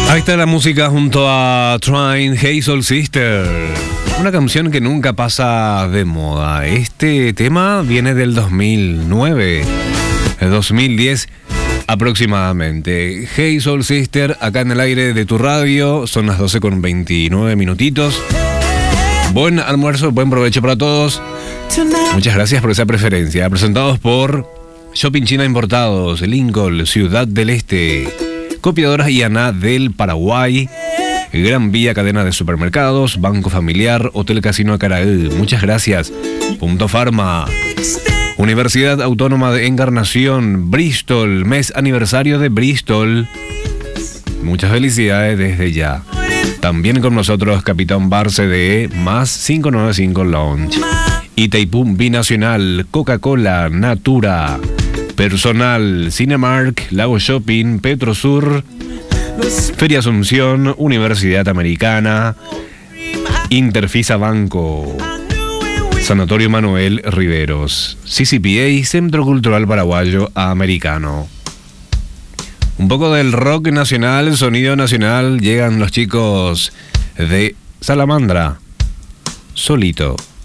Ahí está la música junto a Trying, Hey Soul Sister. Una canción que nunca pasa de moda. Este tema viene del 2009, el 2010 aproximadamente. Hey Soul Sister, acá en el aire de tu radio. Son las 12:29 minutitos. Buen almuerzo, buen provecho para todos. Muchas gracias por esa preferencia. Presentados por Shopping China Importados, Lincoln, Ciudad del Este, Copiadoras IANA del Paraguay, Gran Vía Cadena de Supermercados, Banco Familiar, Hotel Casino Acaraú. Muchas gracias. Punto Pharma, Universidad Autónoma de Encarnación, Bristol, mes aniversario de Bristol. Muchas felicidades desde ya. También con nosotros Capitán Bar CDE, más 595 Lounge, Itaipú Binacional, Coca-Cola, Natura, Personal, Cinemark, Lago Shopping, Petrosur, Feria Asunción, Universidad Americana, Interfisa Banco, Sanatorio Manuel Riveros, CCPA, Centro Cultural Paraguayo Americano. Un poco del rock nacional, sonido nacional. Llegan los chicos de Salamandra, Solito.